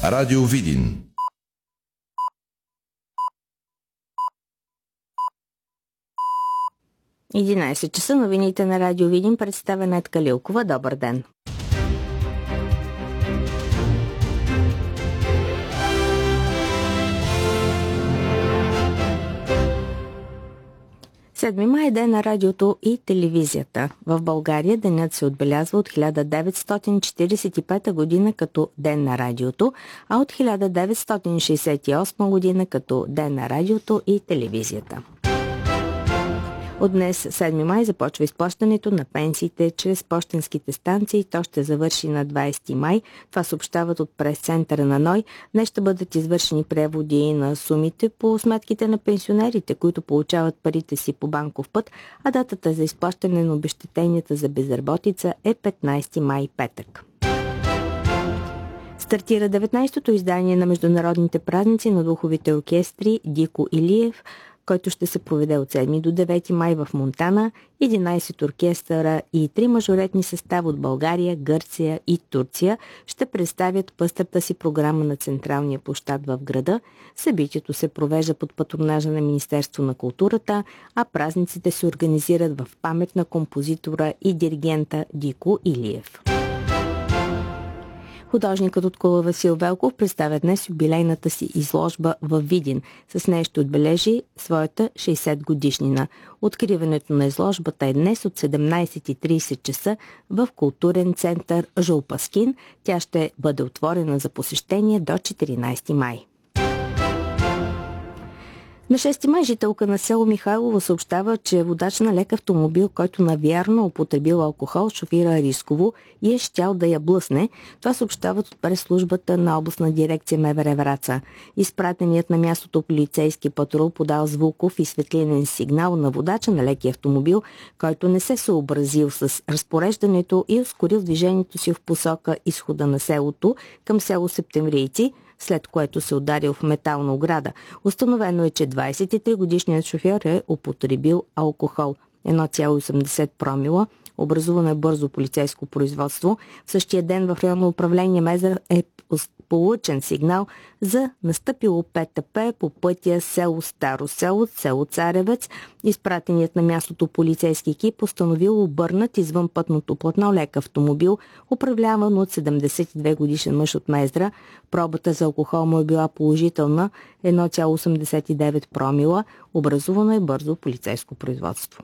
Радио Видин. – 11 часа, новините на Радио Видин, представя Нетка Лилкова. Добър ден! 7 май е ден на радиото и телевизията. В България денят се отбелязва от 1945 година като Ден на радиото, а от 1968 година като Ден на радиото и телевизията. От днес, 7 май, започва изплащането на пенсиите чрез пощенските станции. То ще завърши на 20 май. Това съобщават от прес-центъра на НОИ. Днес ще бъдат извършени преводи на сумите по сметките на пенсионерите, които получават парите си по банков път, а датата за изплащане на обезщетенията за безработица е 15 май, петък. Стартира 19-то издание на международните празници на духовите оркестри Дико Илиев, който ще се проведе от 7 до 9 май в Монтана. 11 оркестъра и 3 мажоретни състава от България, Гърция и Турция ще представят пъстрата си програма на централния площад в града. Събитието се провежда под патронажа на Министерство на културата, а празниците се организират в памет на композитора и диригента Дико Илиев. Художникът от Кула Васил Велков представя днес юбилейната си изложба във Видин. С нея ще отбележи своята 60 годишнина. Откриването на изложбата е днес от 17:30 часа в културен център Жолпаскин. Тя ще бъде отворена за посещение до 14 май. На 6 май жителка на село Михайлово съобщава, че водач на лек автомобил, който навярно употребил алкохол, шофира рисково и е щял да я блъсне. Това съобщават от прес-службата на областна дирекция МВР Враца. Изпратеният на мястото полицейски патрул подал звуков и светлинен сигнал на водача на лекия автомобил, който не се съобразил с разпореждането и ускорил движението си в посока изхода на селото към село Септемврийци, след което се ударил в метална ограда. Установено е, че 23-годишният шофьор е употребил алкохол 1,80 промила. Образувано е бързо полицейско производство. В същия ден в районно управление Мезер е получен сигнал за настъпило ПТП по пътя село Старо село, село Царевец. Изпратеният на мястото полицейски екип установил обърнат извън пътното платно лек автомобил, управляван от 72 годишен мъж от Мездра. Пробата за алкохол му е била положителна 1,89 промила. Образувано е бързо полицейско производство.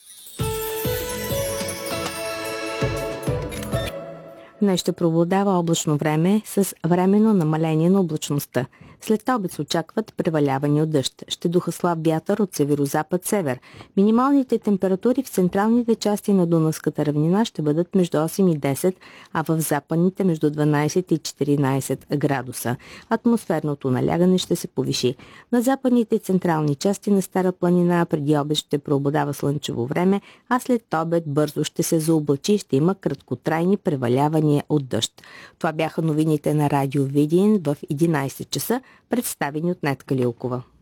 Днес ще преобладава облачно време с временно намаление на облачността. След обед се очакват превалявания от дъжд. Ще духа слаб вятър от северозапад-север. Минималните температури в централните части на Дунавската равнина ще бъдат между 8 и 10, а в западните между 12 и 14 градуса. Атмосферното налягане ще се повиши. На западните и централни части на Стара планина преди обед ще преобладава слънчево време, а след обед бързо ще се заоблачи и ще има краткотрайни превалявания от дъжд. Това бяха новините на Радио Видин в 11 часа, представени от Нетка Лилкова.